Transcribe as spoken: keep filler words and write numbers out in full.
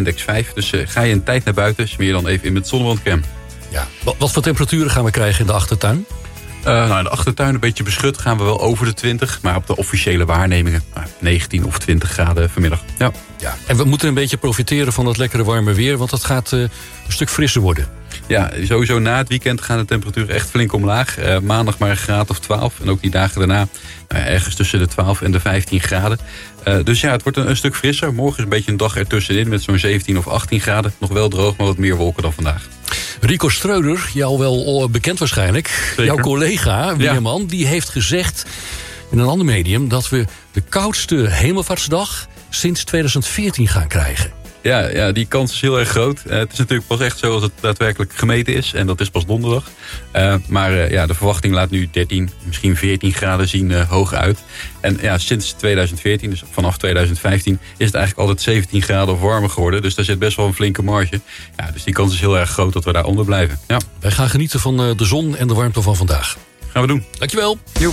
index vijf. Dus uh, ga je een tijd naar buiten, smeer je dan even in met zonnebrandcrème. Ja. Wat, wat voor temperaturen gaan we krijgen in de achtertuin? Uh, nou, in de achtertuin een beetje beschut gaan we wel over de twintig. Maar op de officiële waarnemingen nou, negentien of twintig graden vanmiddag. Ja. Ja. En we moeten een beetje profiteren van dat lekkere warme weer. Want dat gaat uh, een stuk frisser worden. Ja, sowieso na het weekend gaan de temperaturen echt flink omlaag. Uh, maandag maar een graad of twaalf. En ook die dagen daarna uh, ergens tussen de twaalf en de vijftien graden. Uh, dus ja, het wordt een, een stuk frisser. Morgen is een beetje een dag ertussenin met zo'n zeventien of achttien graden. Nog wel droog, maar wat meer wolken dan vandaag. Rico Streuder, jou wel bekend waarschijnlijk. Zeker. Jouw collega, Weerman, ja. die heeft gezegd in een ander medium dat we de koudste hemelvaartsdag sinds tweeduizend veertien gaan krijgen. Ja, ja, die kans is heel erg groot. Uh, het is natuurlijk pas echt zo als het daadwerkelijk gemeten is. En dat is pas donderdag. Uh, maar uh, ja, de verwachting laat nu dertien, misschien veertien graden zien uh, hoog uit. En ja, sinds tweeduizend veertien, dus vanaf tweeduizend vijftien... is het eigenlijk altijd zeventien graden of warmer geworden. Dus daar zit best wel een flinke marge. Ja, dus die kans is heel erg groot dat we daar onder blijven. Ja. Wij gaan genieten van uh, de zon en de warmte van vandaag. Gaan we doen. Dankjewel. Jo.